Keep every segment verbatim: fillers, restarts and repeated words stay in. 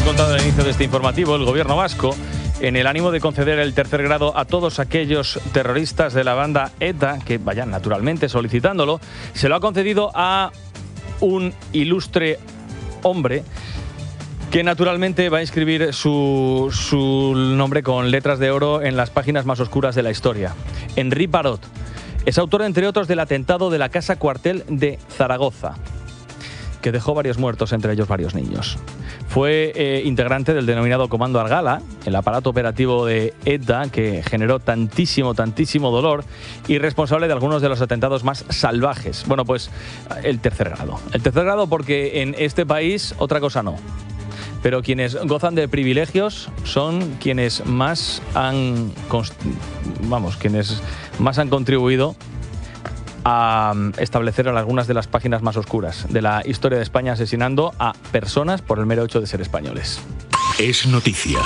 contado al inicio de este informativo, el gobierno vasco, en el ánimo de conceder el tercer grado a todos aquellos terroristas de la banda ETA que vayan naturalmente solicitándolo, se lo ha concedido a un ilustre hombre que naturalmente va a inscribir su, su nombre con letras de oro en las páginas más oscuras de la historia. Henri Parot es autor, entre otros, del atentado de la Casa Cuartel de Zaragoza, que dejó varios muertos, entre ellos varios niños. Fue eh, integrante del denominado Comando Argala, el aparato operativo de ETA que generó tantísimo, tantísimo dolor, y responsable de algunos de los atentados más salvajes. Bueno, pues el tercer grado. El tercer grado porque en este país otra cosa no. Pero quienes gozan de privilegios son quienes más han, vamos, quienes más han contribuido a establecer algunas de las páginas más oscuras de la historia de España, asesinando a personas por el mero hecho de ser españoles. Es noticia.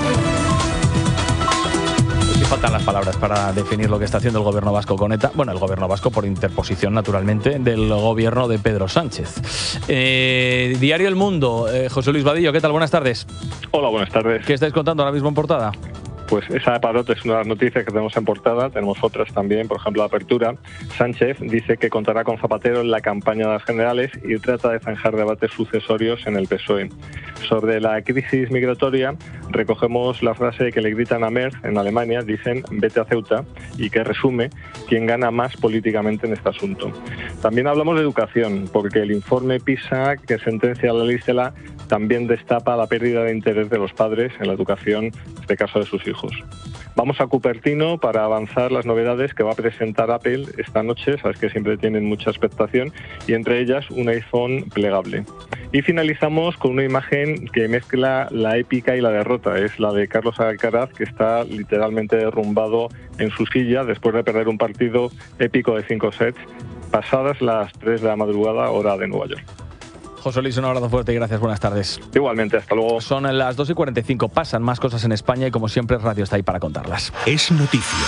Faltan las palabras para definir lo que está haciendo el gobierno vasco con ETA. Bueno, el gobierno vasco por interposición, naturalmente, del gobierno de Pedro Sánchez. Eh, Diario El Mundo, eh, José Luis Vadillo, ¿qué tal? Buenas tardes. Hola, buenas tardes. ¿Qué estáis contando ahora mismo en portada? Pues esa de Parot es una de las noticias que tenemos en portada. Tenemos otras también, por ejemplo, la apertura. Sánchez dice que contará con Zapatero en la campaña de las generales y trata de zanjar debates sucesorios en el P S O E. Sobre la crisis migratoria, recogemos la frase que le gritan a Merz en Alemania, dicen vete a Ceuta, y que resume quién gana más políticamente en este asunto. También hablamos de educación, porque el informe PISA que sentencia a la Listela también destapa la pérdida de interés de los padres en la educación, en este caso de sus hijos. Vamos a Cupertino para avanzar las novedades que va a presentar Apple esta noche, sabes que siempre tienen mucha expectación, y entre ellas un iPhone plegable. Y finalizamos con una imagen que mezcla la épica y la derrota, es la de Carlos Alcaraz, que está literalmente derrumbado en su silla después de perder un partido épico de cinco sets, pasadas las tres de la madrugada, hora de Nueva York. José Luis, un abrazo fuerte y gracias, buenas tardes. Igualmente, hasta luego. Son las dos y cuarenta y cinco, pasan más cosas en España y como siempre Radio está ahí para contarlas. Es noticia.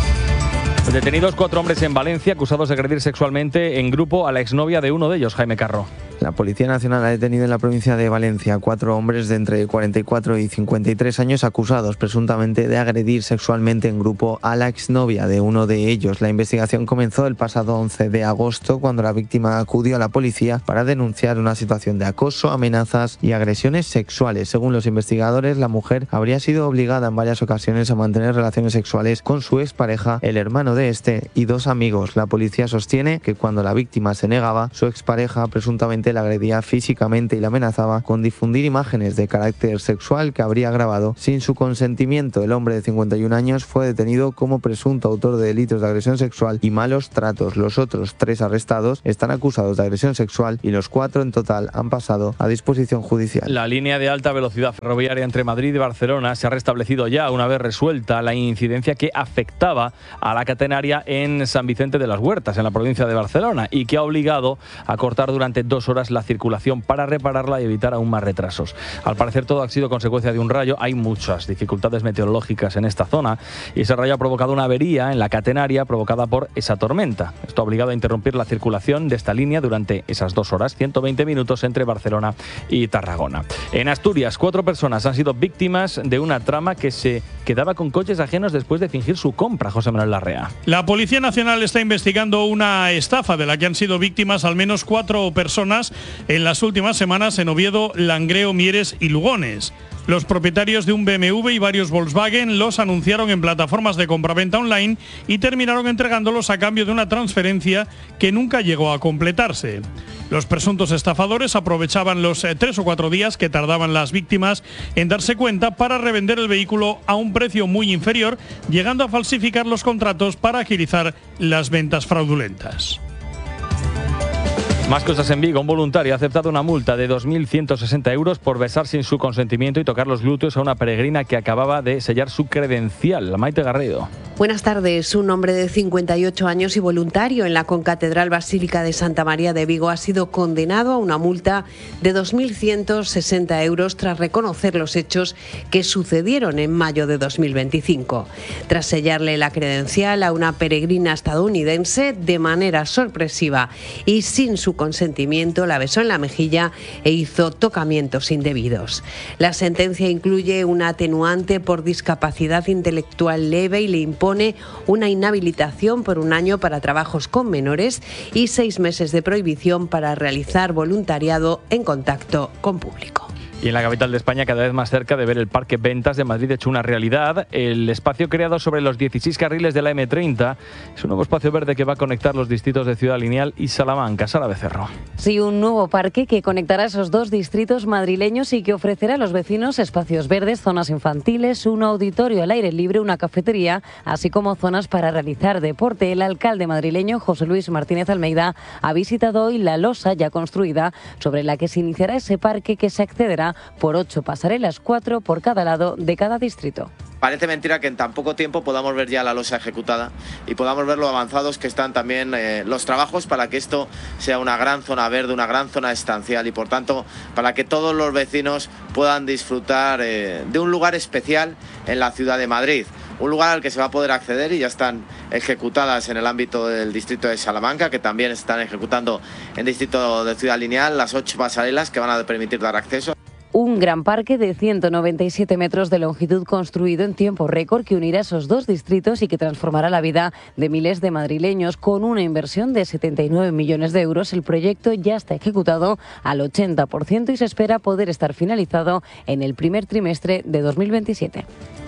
Detenidos cuatro hombres en Valencia acusados de agredir sexualmente en grupo a la exnovia de uno de ellos, Jaime Carro. La Policía Nacional ha detenido en la provincia de Valencia a cuatro hombres de entre cuarenta y cuatro y cincuenta y tres años acusados presuntamente de agredir sexualmente en grupo a la exnovia de uno de ellos. La investigación comenzó el pasado once de agosto cuando la víctima acudió a la policía para denunciar una situación de acoso, amenazas y agresiones sexuales. Según los investigadores, la mujer habría sido obligada en varias ocasiones a mantener relaciones sexuales con su expareja, el hermano de este y dos amigos. La policía sostiene que cuando la víctima se negaba, su expareja presuntamente la agredía físicamente y la amenazaba con difundir imágenes de carácter sexual que habría grabado sin su consentimiento. El hombre de cincuenta y un años fue detenido como presunto autor de delitos de agresión sexual y malos tratos. Los otros tres arrestados están acusados de agresión sexual y los cuatro en total han pasado a disposición judicial. La línea de alta velocidad ferroviaria entre Madrid y Barcelona se ha restablecido ya una vez resuelta la incidencia que afectaba a la catenaria en San Vicente de las Huertas, en la provincia de Barcelona, y que ha obligado a cortar durante dos horas la circulación para repararla y evitar aún más retrasos. Al parecer todo ha sido consecuencia de un rayo. Hay muchas dificultades meteorológicas en esta zona y ese rayo ha provocado una avería en la catenaria provocada por esa tormenta. Esto ha obligado a interrumpir la circulación de esta línea durante esas dos horas, ciento veinte minutos entre Barcelona y Tarragona. En Asturias, cuatro personas han sido víctimas de una trama que se quedaba con coches ajenos después de fingir su compra. José Manuel Larrea. La Policía Nacional está investigando una estafa de la que han sido víctimas al menos cuatro personas en las últimas semanas en Oviedo, Langreo, Mieres y Lugones. Los propietarios de un B M W y varios Volkswagen los anunciaron en plataformas de compraventa online y terminaron entregándolos a cambio de una transferencia que nunca llegó a completarse. Los presuntos estafadores aprovechaban los eh, tres o cuatro días que tardaban las víctimas en darse cuenta para revender el vehículo a un precio muy inferior, llegando a falsificar los contratos para agilizar las ventas fraudulentas. Más cosas en Vigo. Un voluntario ha aceptado una multa de dos mil ciento sesenta euros por besar sin su consentimiento y tocar los glúteos a una peregrina que acababa de sellar su credencial. Maite Garrido. Buenas tardes. Un hombre de cincuenta y ocho años y voluntario en la Concatedral Basílica de Santa María de Vigo ha sido condenado a una multa de dos mil ciento sesenta euros tras reconocer los hechos que sucedieron en mayo de dos mil veinticinco. Tras sellarle la credencial a una peregrina estadounidense de manera sorpresiva y sin su consentimiento, la besó en la mejilla e hizo tocamientos indebidos. La sentencia incluye una atenuante por discapacidad intelectual leve y le impone una inhabilitación por un año para trabajos con menores y seis meses de prohibición para realizar voluntariado en contacto con público. Y en la capital de España, cada vez más cerca de ver el Parque Ventas de Madrid hecho una realidad, el espacio creado sobre los dieciséis carriles de la eme treinta es un nuevo espacio verde que va a conectar los distritos de Ciudad Lineal y Salamanca. Sara Becerro. Sí, un nuevo parque que conectará esos dos distritos madrileños y que ofrecerá a los vecinos espacios verdes, zonas infantiles, un auditorio al aire libre, una cafetería, así como zonas para realizar deporte. El alcalde madrileño, José Luis Martínez Almeida, ha visitado hoy la losa ya construida sobre la que se iniciará ese parque, que se accederá por ocho pasarelas, cuatro por cada lado de cada distrito. Parece mentira que en tan poco tiempo podamos ver ya la losa ejecutada y podamos ver lo avanzados que están también eh, los trabajos para que esto sea una gran zona verde, una gran zona estancial y por tanto para que todos los vecinos puedan disfrutar eh, de un lugar especial en la ciudad de Madrid. Un lugar al que se va a poder acceder y ya están ejecutadas en el ámbito del distrito de Salamanca, que también están ejecutando en el distrito de Ciudad Lineal, las ocho pasarelas que van a permitir dar acceso. Un gran parque de ciento noventa y siete metros de longitud construido en tiempo récord que unirá esos dos distritos y que transformará la vida de miles de madrileños. Con una inversión de setenta y nueve millones de euros, el proyecto ya está ejecutado al ochenta por ciento y se espera poder estar finalizado en el primer trimestre de dos mil veintisiete.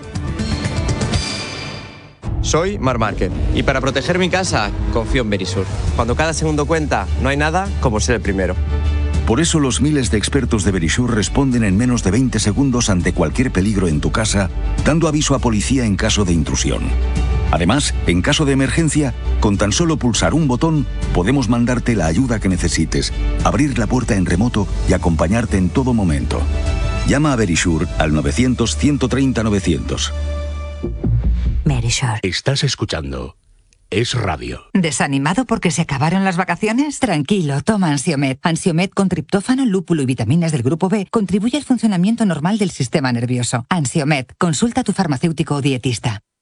Soy Mar Márquez y para proteger mi casa confío en Verisur. Cuando cada segundo cuenta, no hay nada como ser el primero. Por eso los miles de expertos de Verisur responden en menos de veinte segundos ante cualquier peligro en tu casa, dando aviso a policía en caso de intrusión. Además, en caso de emergencia, con tan solo pulsar un botón, podemos mandarte la ayuda que necesites, abrir la puerta en remoto y acompañarte en todo momento. Llama a Verisur al novecientos, ciento treinta, novecientos. Verisur. Estás escuchando Es Radio. ¿Desanimado porque se acabaron las vacaciones? Tranquilo, toma Ansiomed. Ansiomed con triptófano, lúpulo y vitaminas del grupo B contribuye al funcionamiento normal del sistema nervioso. Ansiomed, consulta a tu farmacéutico o dietista.